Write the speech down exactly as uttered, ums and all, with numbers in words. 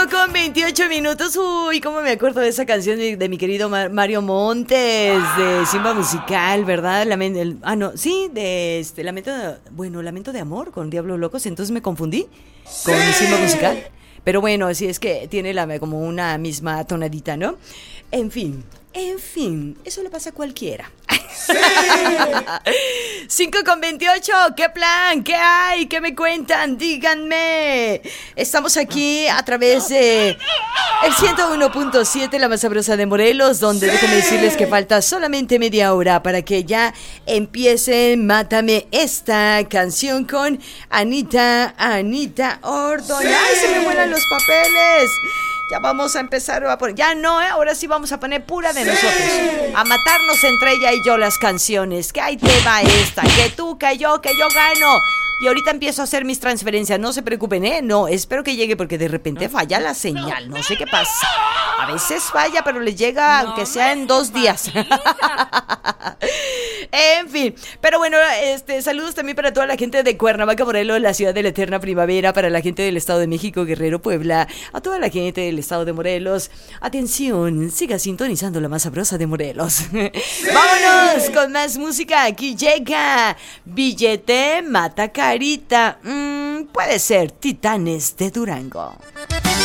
con veintiocho minutos. Uy, cómo me acuerdo de esa canción de, de mi querido Mar- Mario Montes, de Simba Musical, ¿verdad? Lamen- el- ah, no, sí, de este, Lamento de, bueno, Lamento de Amor con Diablos Locos, entonces me confundí con Simba Musical. Pero bueno, así es que tiene la, como una misma tonadita, ¿no? En fin, en fin, eso le pasa a cualquiera. Sí. cinco con veintiocho, ¿qué plan? ¿Qué hay? ¿Qué me cuentan? Díganme. Estamos aquí a través de el ciento uno punto siete, la más sabrosa de Morelos, donde sí. Déjenme decirles que falta solamente media hora para que ya empiecen Mátame esta canción con Anita, Anita Ordóñez. Sí. ¡Ay, se me vuelan los papeles! Ya vamos a empezar a poner, ya no, ¿eh? Ahora sí vamos a poner pura de sí. nosotros. A matarnos entre ella y yo las canciones. Que ahí te va esta, que tú, que yo, que yo gano. Y ahorita empiezo a hacer mis transferencias, no se preocupen, ¿eh? No, espero que llegue porque de repente falla la señal, no sé qué pasa. A veces falla, pero les llega aunque sea en dos días. En fin, pero bueno, este, saludos también para toda la gente de Cuernavaca, Morelos, la ciudad de la eterna primavera, para la gente del Estado de México, Guerrero, Puebla, a toda la gente del Estado de Morelos. Atención, siga sintonizando la más sabrosa de Morelos. Sí. Vámonos con más música, aquí llega Billete Mata Carita, mm, puede ser Titanes de Durango.